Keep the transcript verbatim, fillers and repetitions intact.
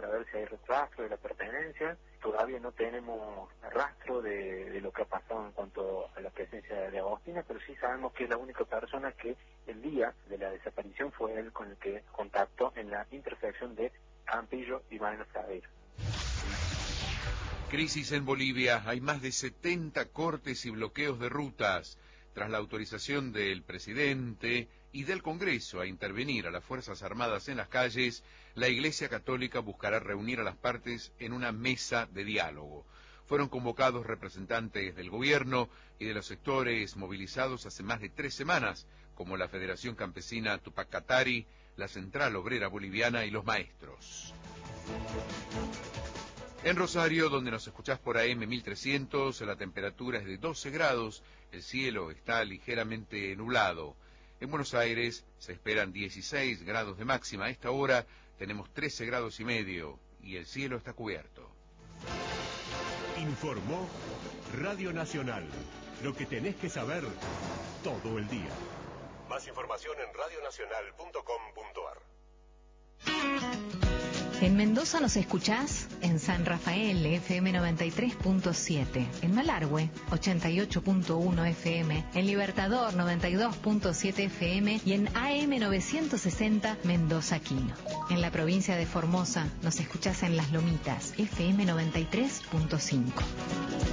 ver si hay rastro de la pertenencia. Todavía no tenemos rastro de, de lo que ha pasado en cuanto a la presencia de Agostina, pero sí sabemos que es la única persona que el día de la desaparición fue él con el que contactó en la intersección de Campillo y Mariano Saverio. Crisis en Bolivia. Hay más de setenta cortes y bloqueos de rutas. Tras la autorización del presidente y del Congreso a intervenir a las Fuerzas Armadas en las calles, la Iglesia Católica buscará reunir a las partes en una mesa de diálogo. Fueron convocados representantes del gobierno y de los sectores movilizados hace más de tres semanas, como la Federación Campesina Tupac Katari, la Central Obrera Boliviana y los maestros. En Rosario, donde nos escuchás por A M mil trescientos, la temperatura es de doce grados, el cielo está ligeramente nublado. En Buenos Aires se esperan dieciséis grados de máxima. A esta hora tenemos trece grados y medio y el cielo está cubierto. Informó Radio Nacional. Lo que tenés que saber todo el día. Más información en radio nacional punto com punto a r. En Mendoza nos escuchás en San Rafael, F M noventa y tres punto siete, en Malargüe, ochenta y ocho punto uno F M, en Libertador, noventa y dos punto siete F M y en A M novecientos sesenta Mendoza Quino. En la provincia de Formosa nos escuchás en Las Lomitas, F M noventa y tres punto cinco.